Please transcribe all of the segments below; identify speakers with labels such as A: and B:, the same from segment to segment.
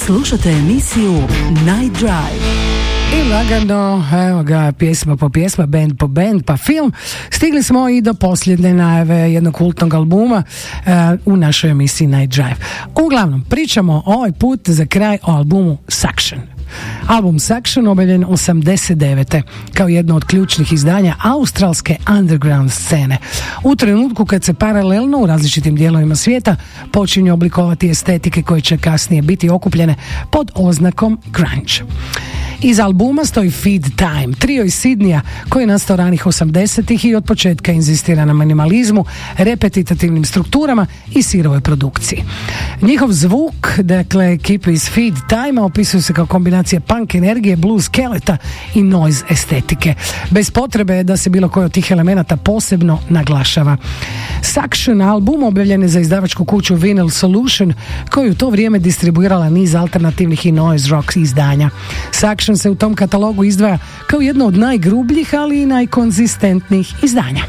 A: Slušate emisiju Night Drive.
B: I lagano, evo ga, pjesma po pjesma, band po band, pa film. Stigli smo i do posljednje najave jednog kultnog albuma u našoj emisiji Night Drive. Uglavnom, pričamo ovaj put za kraj o albumu Suction. Album Suction objavljen 89. kao jedno od ključnih izdanja australske underground scene. U trenutku kad se paralelno u različitim dijelovima svijeta počinju oblikovati estetike koje će kasnije biti okupljene pod oznakom grunge. Iz albuma stoji Feed Time, trio iz Sidneya koji je nastao ranih 80-ih i od početka inzistira na minimalizmu, repetitivnim strukturama i sirovoj produkciji. Njihov zvuk, dakle ekipe iz Feed Time, opisuju se kao kombinacija punk energije, blues skeleta i noise estetike. Bez potrebe da se bilo koji od tih elemenata posebno naglašava. Suction album objavljen je za izdavačku kuću Vinyl Solution, koju u to vrijeme distribuirala niz alternativnih i noise rock izdanja. Suction se u tom katalogu izdvaja kao jedno od najgrubljih, ali i najkonzistentnijih izdanja.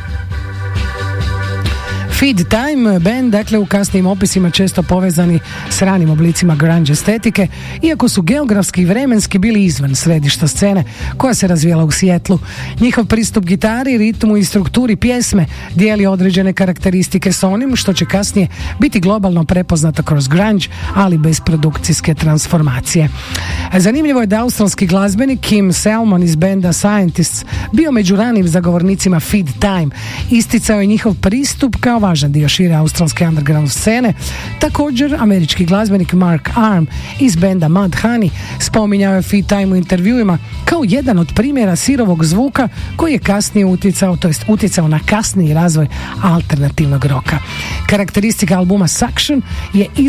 B: Feed Time band, dakle u kasnijim opisima često povezani s ranim oblicima grunge estetike, iako su geografski i vremenski bili izvan središta scene koja se razvijala u Sijetlu. Njihov pristup gitari, ritmu i strukturi pjesme dijeli određene karakteristike s onim što će kasnije biti globalno prepoznato kroz grunge, ali bez produkcijske transformacije. Zanimljivo je da australski glazbenik Kim Salmon iz benda Scientists bio među ranim zagovornicima Feed Time. Isticao je njihov pristup kao važan dio šire australske underground scene. Također, američki glazbenik Mark Arm iz benda Mud Honey spominjao je Feed Time u intervjuima kao jedan od primjera sirovog zvuka koji je kasnije utjecao na kasniji razvoj alternativnog roka. Karakteristika albuma Suction je